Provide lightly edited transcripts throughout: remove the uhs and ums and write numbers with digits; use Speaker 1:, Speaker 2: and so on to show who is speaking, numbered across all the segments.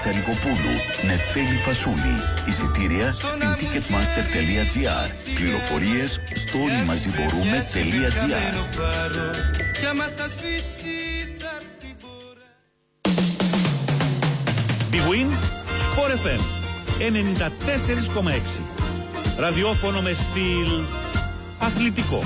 Speaker 1: Τσαλικοπούλου, Νεφέλη Φασούλη. Εισιτήρια στην ticketmaster.gr. Πληροφορίες στο όλοιμαζιμπορούμε.gr.
Speaker 2: Big Win, Sport FM 94,6. Ραδιόφωνο με στυλ αθλητικό.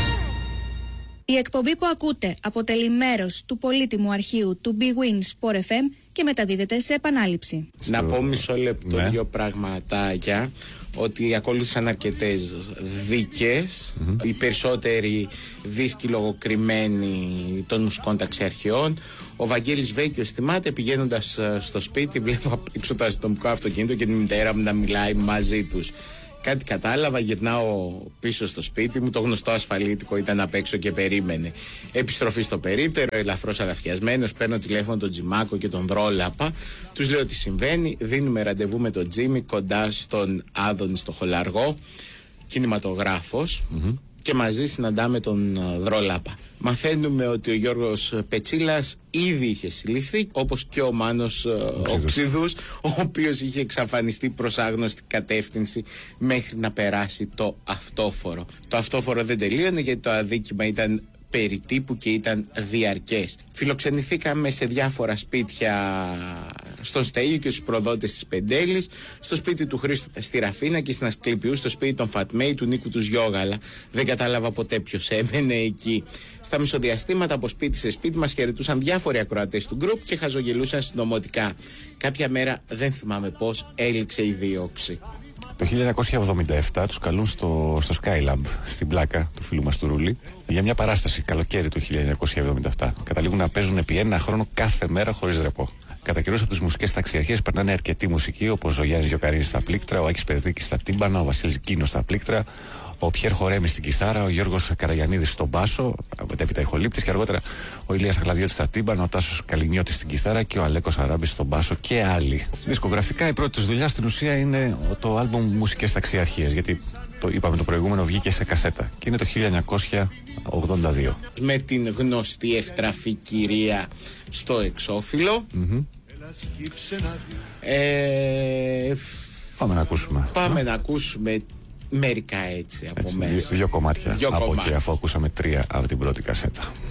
Speaker 3: Η εκπομπή που ακούτε αποτελεί μέρος του πολύτιμου αρχείου του Big Win Sport FM και μεταδίδεται σε επανάληψη.
Speaker 4: Να πω μισό λεπτό, δύο πραγματάκια. Ότι ακολούθησαν αρκετές δίκες, οι περισσότεροι δίσκοι λογοκριμένοι των μουσικών ταξιαρχιών. Ο Βαγγέλης Βέκιος θυμάται, πηγαίνοντας στο σπίτι, βλέπω έξω το αστυνομικό αυτοκίνητο και τη μητέρα μου να μιλάει μαζί τους. Κάτι κατάλαβα, γυρνάω πίσω στο σπίτι μου. Το γνωστό ασφαλίτικο ήταν απ' έξω και περίμενε. Επιστροφή στο περίπτερο, ελαφρώς αγαφιασμένος. Παίρνω τηλέφωνο τον Τζιμάκο και τον Δρόλαπα. Τους λέω τι συμβαίνει. Δίνουμε ραντεβού με τον Τζίμι κοντά στον Άδωνη στο Χολαργό. Κινηματογράφος. Και μαζί συναντάμε τον Δρόλαπα. Μαθαίνουμε ότι ο Γιώργος Πετσίλας ήδη είχε συλληφθεί, όπως και ο Μάνος Οξύδους, ο οποίος είχε εξαφανιστεί προς άγνωστη κατεύθυνση μέχρι να περάσει το αυτόφορο. Το αυτόφορο δεν τελείωνε γιατί το αδίκημα ήταν περί τύπου και ήταν διαρκές. Φιλοξενηθήκαμε σε διάφορα σπίτια στον Στέλιο και στους προδότες της Πεντέλης, στο σπίτι του Χρήστου στη Ραφίνα και στην Ασκληπιού, στο σπίτι των Φατμέη, του Νίκου του Γιώγαλα. Δεν κατάλαβα ποτέ ποιος έμενε εκεί. Στα μισοδιαστήματα από σπίτι σε σπίτι μας χαιρετούσαν διάφοροι ακροατές του γκρουπ και χαζογελούσαν συνωμοτικά. Κάποια μέρα, δεν θυμάμαι πώς, έληξε η δίωξη.
Speaker 5: Το 1977 τους καλούν στο Skylab, στην πλάκα του φίλου μας του Ρούλη, για μια παράσταση καλοκαίρι του 1977. Καταλήγουν να παίζουν επί ένα χρόνο κάθε μέρα χωρίς ρεπό. Κατά καιρούς από τις μουσικές ταξιαρχίες περνάνε αρκετοί μουσικοί, όπως ο Γιάννης Γιοκαρίνης στα πλήκτρα, ο Άκης Περδίκης στα τύμπανα, ο Βασίλης Κίνος στα πλήκτρα, ο Πιέρ Χορέμης στην κιθάρα, ο Γιώργος Καραγιαννίδης στον μπάσο, μετέπειτα ηχολήπτης, και αργότερα ο Ηλίας Αγλαδιώτης στα τύμπανα, ο Τάσος Καλινιώτης στην κιθάρα και ο Αλέκος Αράμπης στον μπάσο και άλλοι. Δισκογραφικά η πρώτη τους δουλειά στην ουσία είναι το άλμπουμ Μουσικές Ταξιαρχίες, γιατί το είπαμε το προηγούμενο βγήκε σε κασέτα και είναι το 1982.
Speaker 4: Με την γνωστή ευτραφή κυρία στο εξώφυλλο.
Speaker 5: Πάμε να ακούσουμε.
Speaker 4: Πάμε να ακούσουμε μερικά έτσι από μέσα.
Speaker 5: Δύο κομμάτια από
Speaker 4: κομμάτια.
Speaker 5: εκεί, αφού ακούσαμε 3 από την πρώτη κασέτα.